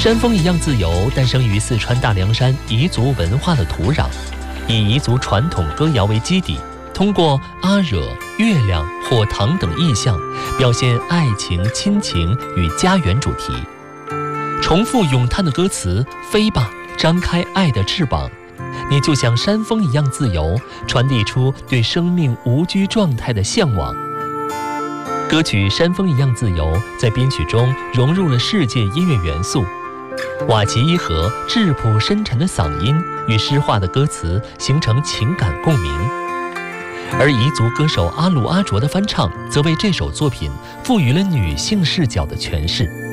山峰一样自由诞生于四川大凉山彝族文化的土壤，以彝族传统歌谣为基底，通过阿惹、月亮、火塘等意象，表现爱情、亲情与家园主题。重复咏叹的歌词“飞吧，张开爱的翅膀，你就像山峰一样自由”，传递出对生命无拘状态的向往。歌曲《山峰一样自由》在编曲中融入了世界音乐元素，瓦吉伊和质朴深沉的嗓音与诗化的歌词形成情感共鸣，而彝族歌手阿鲁阿卓的翻唱则为这首作品赋予了女性视角的诠释。